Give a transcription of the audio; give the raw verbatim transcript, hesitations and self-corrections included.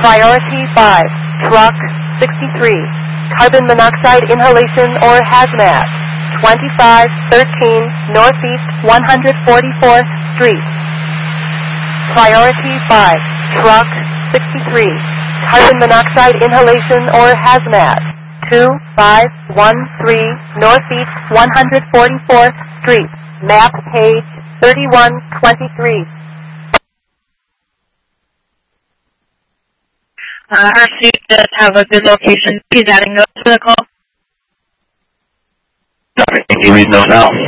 Priority five, truck sixty-three, carbon monoxide inhalation or hazmat, twenty-five thirteen Northeast one hundred forty-fourth Street. Priority five, truck sixty-three, carbon monoxide inhalation or hazmat, two five one three Northeast one hundred forty-fourth Street, map page thirty-one twenty-three. Uh, our suite does have a good location. He's adding those to the call. Copy. Thank you. Read those now.